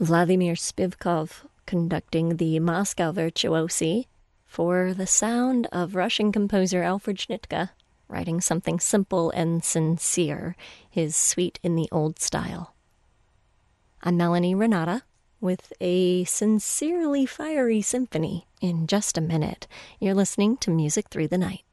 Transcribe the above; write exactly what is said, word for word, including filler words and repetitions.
Vladimir Spivkov conducting the Moscow Virtuosi for the sound of Russian composer Alfred Schnittke, writing something simple and sincere, his Suite in the Old Style. I'm Melanie Renata with a sincerely fiery symphony. In just a minute, you're listening to Music Through the Night.